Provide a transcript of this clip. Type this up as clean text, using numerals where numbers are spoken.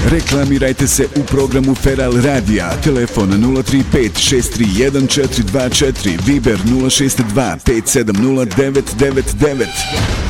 Reklamirajte se u programu Feral Radija. Telefon 035 631 424, Viber 062 570 999.